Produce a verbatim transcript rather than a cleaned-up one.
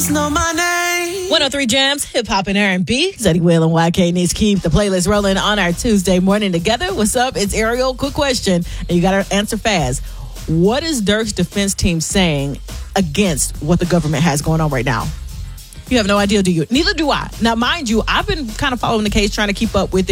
know my name. one oh three Jams, hip hop and R and B. Zeddy Will and Y K needs to keep the playlist rolling on our Tuesday morning together. What's up? It's Ariel. Quick question, and you got to answer fast. What is Dirk's defense team saying against what the government has going on right now? You have no idea, do you? Neither do I. Now, mind you, I've been kind of following the case, trying to keep up with it.